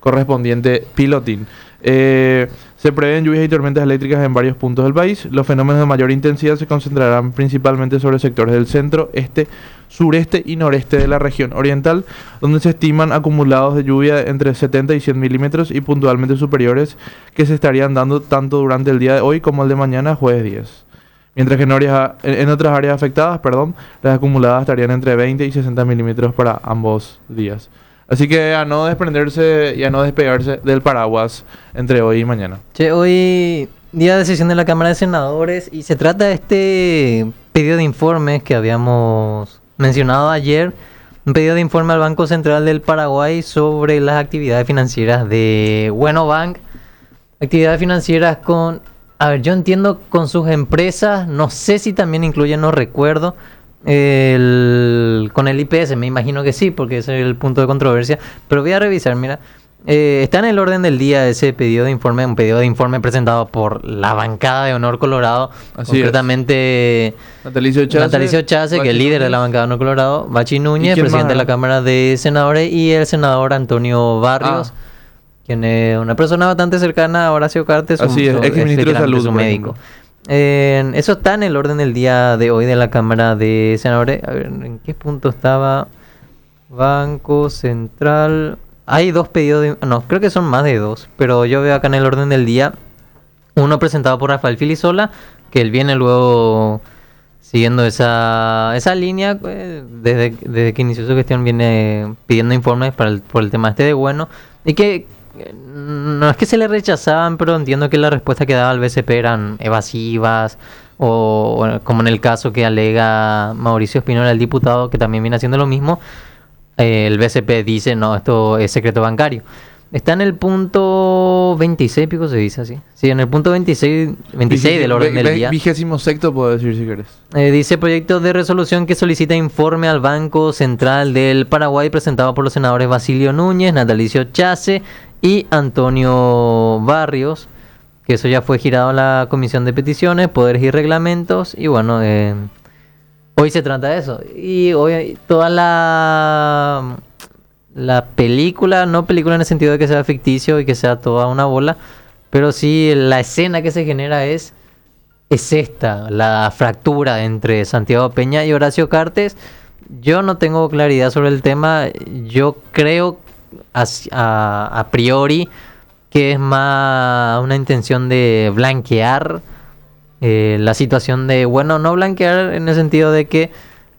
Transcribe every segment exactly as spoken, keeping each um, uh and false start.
correspondiente pilotín. Eh, se prevén lluvias y tormentas eléctricas en varios puntos del país. Los fenómenos de mayor intensidad se concentrarán principalmente sobre sectores del centro, este, sureste y noreste de la región oriental, donde se estiman acumulados de lluvia entre setenta y cien milímetros y puntualmente superiores que se estarían dando tanto durante el día de hoy como el de mañana, jueves diez. Mientras que en, áreas, en otras áreas afectadas, perdón, las acumuladas estarían entre veinte y sesenta milímetros para ambos días. Así que a no desprenderse y a no despegarse del paraguas entre hoy y mañana. Che, hoy día de sesión de la Cámara de Senadores y se trata de este pedido de informes que habíamos mencionado ayer. Un pedido de informe al Banco Central del Paraguay sobre las actividades financieras de Bueno Bank. Actividades financieras con... A ver, yo entiendo con sus empresas, no sé si también incluyen, no recuerdo... El, con el I P S, me imagino que sí, porque ese es el punto de controversia, pero voy a revisar, mira, eh, está en el orden del día ese pedido de informe, un pedido de informe presentado por la bancada de Honor Colorado, así concretamente es. Natalicio Chase, Natalicio Chase que es el líder Núñez de la bancada de Honor Colorado, Bachi Núñez, presidente de la Cámara de Senadores, y el senador Antonio Barrios, ah. quien es una persona bastante cercana a Horacio Cartes, así un, es, ex ministro de Salud, su médico. Eh, eso está en el orden del día de hoy de la Cámara de Senadores. A ver, ¿en qué punto estaba? Banco Central. Hay dos pedidos de... No, creo que son más de dos. Pero yo veo acá en el orden del día uno presentado por Rafael Filisola, que él viene luego siguiendo esa, esa línea. Eh, desde, desde que inició su gestión viene pidiendo informes para el, por el tema este de bueno. Y que... No es que se le rechazaban, pero entiendo que la respuesta que daba el B C P eran evasivas, o, o como en el caso que alega Mauricio Espinola, el diputado, que también viene haciendo lo mismo. Eh, el B C P dice, no, esto es secreto bancario. Está en el punto veintiséis, pico se dice así. Sí, en el punto veintiséis, veintiséis del orden del día. Vigésimo sexto, puedo decir si querés. Eh, dice proyecto de resolución que solicita informe al Banco Central del Paraguay, presentado por los senadores Basilio Núñez, Natalicio Chase y Antonio Barrios, que eso ya fue girado a la Comisión de Peticiones, Poderes y Reglamentos, y bueno, eh, hoy se trata de eso. Y hoy toda la, la película, no película en el sentido de que sea ficticio y que sea toda una bola, pero sí la escena que se genera es, es esta, la fractura entre Santiago Peña y Horacio Cartes. Yo no tengo claridad sobre el tema, yo creo que A, a, a priori que es más una intención de blanquear eh, la situación de, bueno, no blanquear en el sentido de que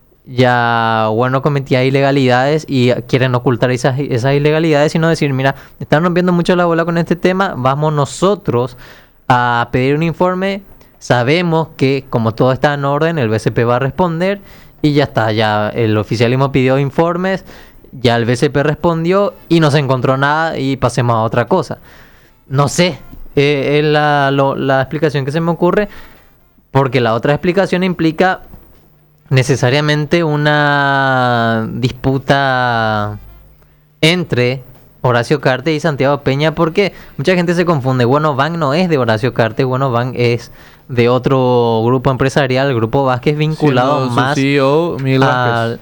ya bueno cometía ilegalidades y quieren ocultar esas, esas ilegalidades, sino decir, mira, están rompiendo mucho la bola con este tema, vamos nosotros a pedir un informe, sabemos que como todo está en orden, el B C P va a responder y ya está, ya el oficialismo pidió informes, ya el B C P respondió y no se encontró nada y pasemos a otra cosa. No sé, eh, es la, lo, la explicación que se me ocurre, porque la otra explicación implica necesariamente una disputa entre Horacio Cartes y Santiago Peña, porque mucha gente se confunde. Bueno Bank no es de Horacio Cartes, Bueno Bank es de otro grupo empresarial, el Grupo Vázquez, vinculado sí, más C E O, al,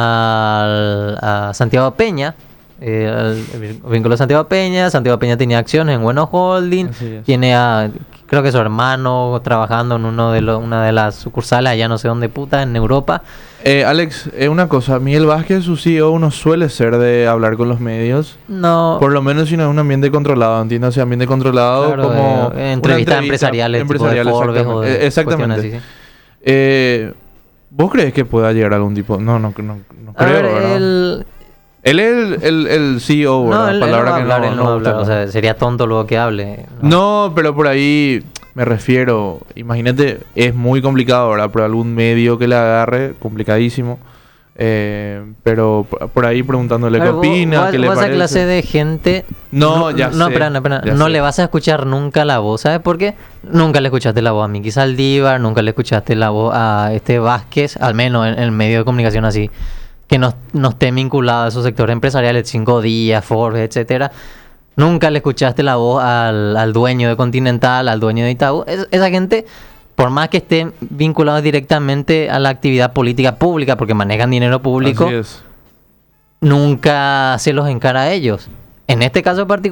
al, a Santiago Peña. Eh, el, el vínculo de Santiago Peña. Santiago Peña tenía acciones en Bueno Holding, tiene a, creo que su hermano trabajando en uno de lo, una de las sucursales allá no sé dónde puta, en Europa. Eh, Alex, eh, una cosa, Miguel Vázquez, su C E O, no suele ser de hablar con los medios. No. Por lo menos si no es un ambiente controlado, entiendo, si ambiente controlado claro, como... Eh, entrevistas empresariales, empresariales, tipo de exactamente. O de Eh, exactamente. así, ¿sí? Eh, ¿Vos crees que pueda llegar a algún tipo? No, no, no, no creo, ver, ¿verdad? El... Él es el, el, el C E O, ¿verdad? No, él, Palabra él no va que a hablar, no, él no no va a gusta. hablar. O sea, sería tonto luego que hable. No. no, pero por ahí me refiero. Imagínate, es muy complicado, ¿verdad? Por algún medio que le agarre, complicadísimo. Eh, pero por ahí preguntándole qué opina, qué le parece. Esa clase de gente... No, ya no, sé. Espera, no, espera. Ya no sé. le vas a escuchar nunca la voz, ¿sabes por qué? Nunca le escuchaste la voz a Miki Saldívar, nunca le escuchaste la voz a este Vázquez, al menos en el medio de comunicación así, que no, no esté vinculado a esos sectores empresariales, Cinco Días, Forbes, etcétera. Nunca le escuchaste la voz al, al dueño de Continental, al dueño de Itaú. Es, esa gente... Por más que estén vinculados directamente a la actividad política pública, porque manejan dinero público, nunca se los encara a ellos. En este caso particular,